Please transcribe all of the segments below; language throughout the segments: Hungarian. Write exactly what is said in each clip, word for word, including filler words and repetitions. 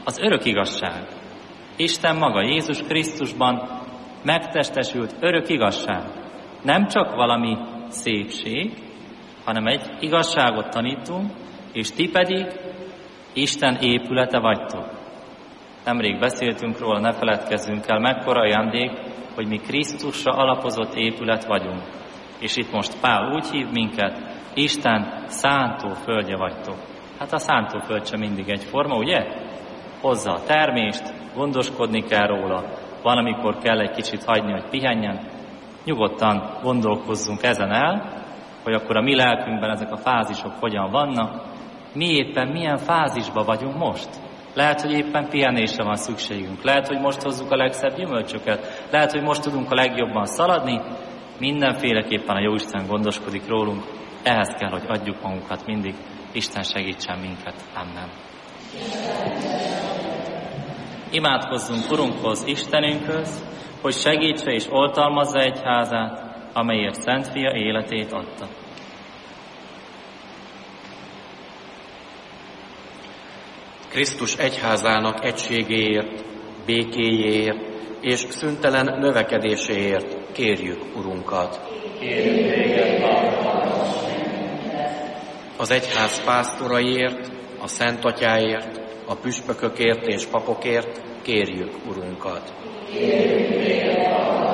az örök igazság. Isten maga Jézus Krisztusban megtestesült örök igazság. Nem csak valami szépség, hanem egy igazságot tanítunk, és ti pedig Isten épülete vagytok. Nemrég beszéltünk róla, ne feledkezzünk el, mekkora ajándék, hogy mi Krisztusra alapozott épület vagyunk. És itt most Pál úgy hív minket, Isten szántóföldje vagytok. Hát a szántóföld sem mindig egyforma, ugye? Hozza a termést, gondoskodni kell róla, van, amikor kell egy kicsit hagyni, hogy pihenjen. Nyugodtan gondolkozzunk ezen el, hogy akkor a mi lelkünkben ezek a fázisok hogyan vannak, mi éppen milyen fázisban vagyunk most. Lehet, hogy éppen pihenésre van szükségünk, lehet, hogy most hozzuk a legszebb gyümölcsöket, lehet, hogy most tudunk a legjobban szaladni, mindenféleképpen a Jóisten gondoskodik rólunk, ehhez kell, hogy adjuk magunkat mindig, Isten segítsen minket. Amen. Imádkozzunk Urunkhoz, Istenünkhöz, hogy segítse és oltalmazza egyházát, amelyért Szent Fia életét adta. Krisztus egyházának egységéért, békéjéért és szüntelen növekedéséért kérjük Urunkat. Kérjük téged, az egyház pásztoraiért, a Szent Atyáért, a püspökökért és papokért kérjük Urunkat. Kérjük téged,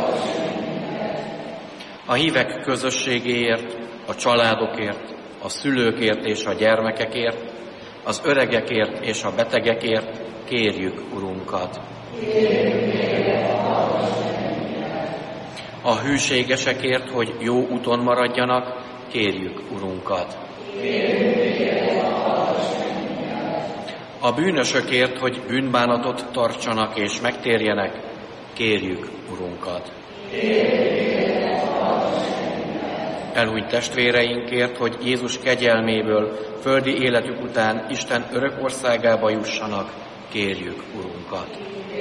a hívek közösségéért, a családokért, a szülőkért és a gyermekekért, az öregekért és a betegekért kérjük Urunkat. A hűségesekért, hogy jó úton maradjanak, kérjük Urunkat. A bűnösökért, hogy bűnbánatot tartsanak és megtérjenek, kérjük Urunkat. Elhunyt testvéreinkért, hogy Jézus kegyelméből földi életük után Isten örök országába jussanak, kérjük Urunkat.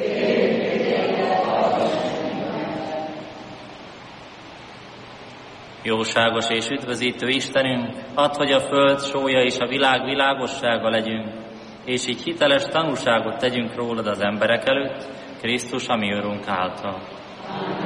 Jóságos és üdvözítő Istenünk, add, hogy a föld sója és a világ világossága legyünk, és így hiteles tanúságot tegyünk rólad az emberek előtt, Krisztus, a mi Urunk által.